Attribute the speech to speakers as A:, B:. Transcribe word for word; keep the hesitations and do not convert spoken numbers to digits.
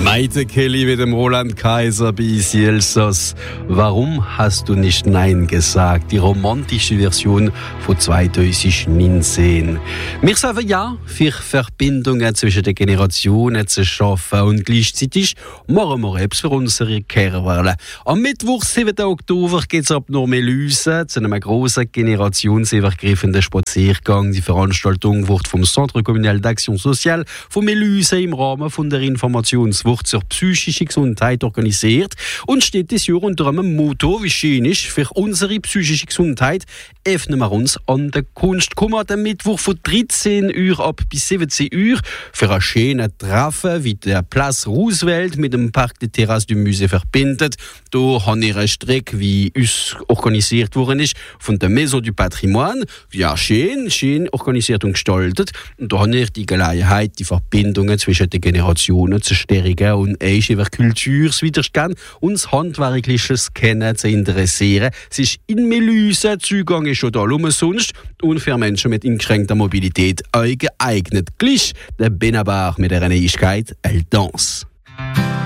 A: Meite Kelly mit dem Roland Kaiser bei Elsass. Warum hast du nicht Nein gesagt? Die romantische Version von zweitausendneunzehn. Wir sagen ja, für Verbindungen zwischen den Generationen zu schaffen und gleichzeitig machen wir etwas für unsere Kerle. Am Mittwoch, siebten Oktober, geht es ab Normellüse zu einem grossen generationsübergreifenden Spaziergang. Die Veranstaltung wird vom Centre Communal d'Action Sociale von Melüse im Rahmen von der Informationswoche zur psychischen Gesundheit organisiert und steht dieses Jahr unter einem Motto, wie schön ist, für unsere psychische Gesundheit öffnen wir uns an der Kunst. Kommen wir am Mittwoch von dreizehn Uhr ab bis siebzehn Uhr für ein schönes Treffen, wie der Place Roosevelt mit dem Parc des Terrasses du Musée verbindet. Da haben wir eine Strecke, wie uns organisiert worden ist, von der Maison du Patrimoine. Ja, schön, schön organisiert und gestaltet. Und da haben wir die Gelegenheit, die Verbindungen zwischen den Generationen zu stärken und euch über Kulturswiderstand und das handwerkliches Kennen zu interessieren. Es ist in Melüse, Zugang ist schon da umsonst und für Menschen mit eingeschränkter Mobilität auch geeignet. Gleich der Benabar mit der Neuigkeit El Danse.